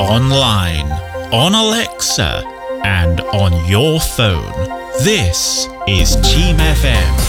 online, on Alexa, and on your phone. This is Team FM.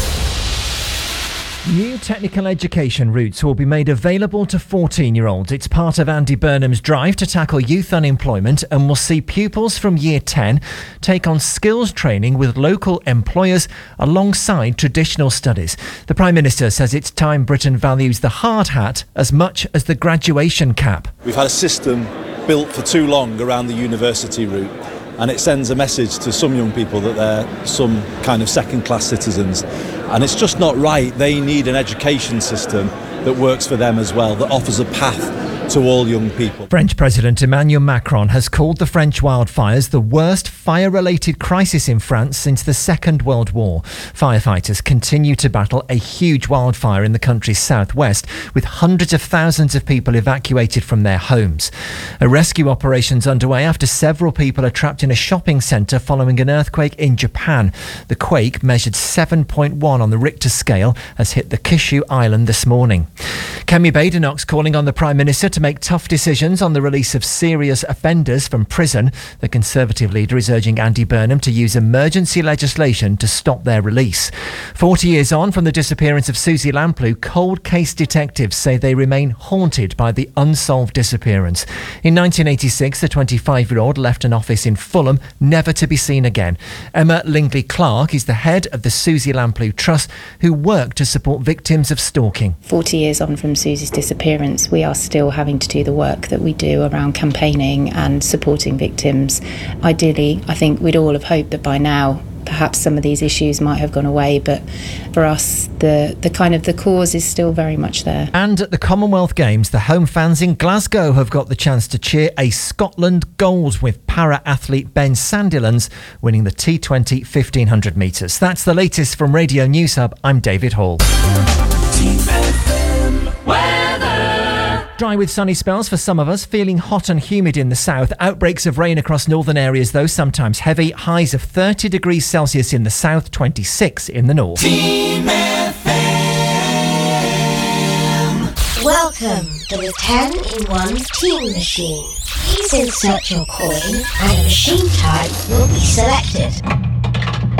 New technical education routes will be made available to 14-year-olds. It's part of Andy Burnham's drive to tackle youth unemployment and will see pupils from Year 10 take on skills training with local employers alongside traditional studies. The Prime Minister says it's time Britain values the hard hat as much as the graduation cap. We've had a system built for too long around the university route, and it sends a message to some young people that they're some kind of second-class citizens. And it's just not right. They need an education system that works for them as well, that offers a path to all young people. French President Emmanuel Macron has called the French wildfires the worst fire-related crisis in France since the Second World War. Firefighters continue to battle a huge wildfire in the country's southwest, with hundreds of thousands of people evacuated from their homes. A rescue operation's underway after several people are trapped in a shopping centre following an earthquake in Japan. The quake, measured 7.1 on the Richter scale, has hit the Kyushu island this morning. Kemi Badenoch's calling on the Prime Minister to make tough decisions on the release of serious offenders from prison. The Conservative leader is urging Andy Burnham to use emergency legislation to stop their release. 40 years on from the disappearance of Susie Lamplugh, cold case detectives say they remain haunted by the unsolved disappearance. In 1986, the 25-year-old left an office in Fulham, never to be seen again. Emma Lingley-Clark is the head of the Susie Lamplugh Trust, who work to support victims of stalking. 40 years on from Susie's disappearance, we are still having to do the work that we do around campaigning and supporting victims. Ideally, I think we'd all have hoped that by now perhaps some of these issues might have gone away, but for us the cause is still very much there. And at the Commonwealth Games, the home fans in Glasgow have got the chance to cheer a Scotland gold, with para-athlete Ben Sandilands winning the T20 1500 metres. That's the latest from Radio News Hub. I'm David Hall. Dry with sunny spells for some of us, feeling hot and humid in the south. Outbreaks of rain across northern areas though, sometimes heavy. Highs of 30 degrees Celsius in the south, 26 in the north. Team FM. Welcome to the 10-in-1 Team Machine. Please insert your coin and a machine type will be selected.